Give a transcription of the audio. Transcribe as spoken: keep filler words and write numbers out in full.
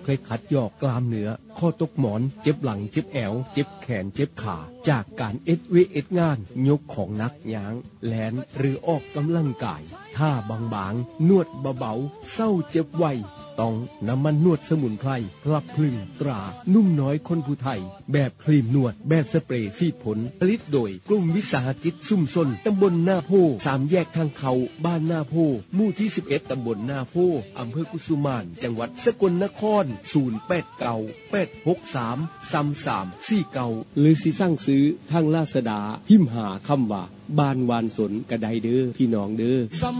เคยขัดยอกกล้ามเนื้อข้อตกหมอนเจ็บหลังเจ็บแอวเจ็บแขนเจ็บขาจากการเอ็ดเวเอ็ดงานยกของหนักย้างแลนหรือออกกำลังกายท่าบางๆนวดเบาๆเศร้าเจ็บไวต้องน้ำมันนวดสมุนไพรพลับพลึงตรานุ่มน้อยคนผู้ไทยแบบครีมนวดแบบสเปรย์ซีดผลผลิตโดยกลุ่มวิสาหกิจซุ่มซนตำบลหน้าโพสามแยกทางเขาบ้านหน้าโพหมู่ที่สิบเอ็ดตำบลหน้าโพอำเภอกุสุมานจังหวัดสกลนครศูนย์ แปด เก้า แปด หก สาม สาม สาม สี่ เก้าหรือสิสั่งซื้อทางลาซาด้าพิมพ์หาคำว่าบ้านวานสนกระไดเด้อพี่น้องเด้อ